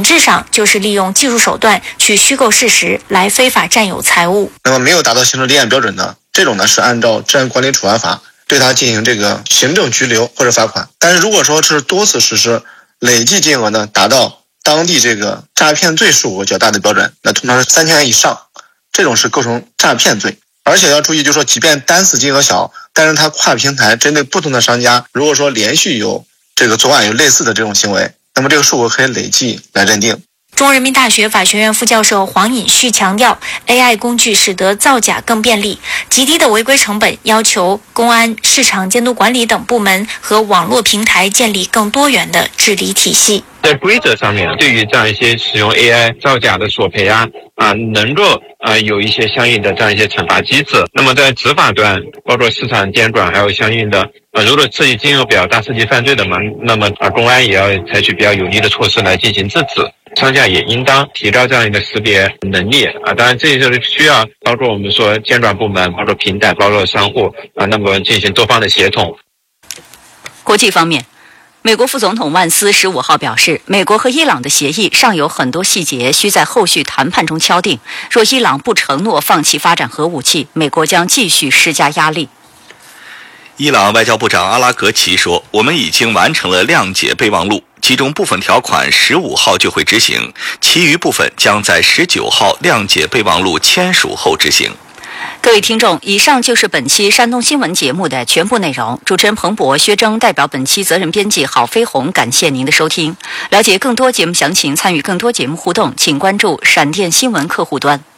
质上就是利用技术手段去虚构事实来非法占有财物。 那么没有达到行政立案标准的这种呢，是按照治安管理处罚法对他进行这个行政拘留或者罚款。但是如果说是多次实施，累计金额呢达到当地这个诈骗罪数额较大的标准，那通常是3000元以上，这种是构成诈骗罪。而且要注意，就是说即便单次金额小，但是它跨平台针对不同的商家，如果说连续有这个作案有类似的这种行为，那么这个数额可以累计来认定。 中国人民大学法学院副教授黄尹旭强调， AI 工具使得造假更便利，极低的违规成本要求公安、市场监督管理等部门和网络平台建立更多元的治理体系。 在规则上面，对于这样一些使用 AI 造假的索赔能够有一些相应的这样一些惩罚机制。那么在执法端，包括市场监管，还有相应的如果涉及金额比较大、涉及犯罪的嘛，那么公安也要采取比较有力的措施来进行制止。商家也应当提高这样一个识别能力当然这就是需要包括我们说监管部门、包括平台、包括商户那么进行多方的协同。 国际方面，美国副总统万斯15号表示，美国和伊朗的协议尚有很多细节需在后续谈判中敲定，若伊朗不承诺放弃发展核武器，美国将继续施加压力。 伊朗外交部长阿拉格齐说，我们已经完成了谅解备忘录，其中部分条款15号就会执行，其余部分将在19号谅解备忘录签署后执行。 各位听众，以上就是本期山东新闻节目的全部内容。主持人彭博、薛征代表本期责任编辑郝飞鸿，感谢您的收听。了解更多节目详情，参与更多节目互动，请关注闪电新闻客户端。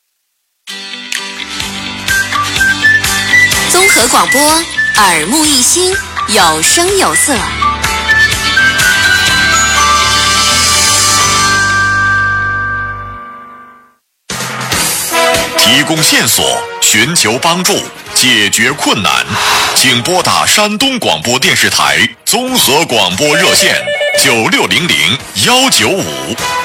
综合广播，耳目一新，有声有色。 提供线索，寻求帮助，解决困难，请拨打山东广播电视台综合广播热线9600 195。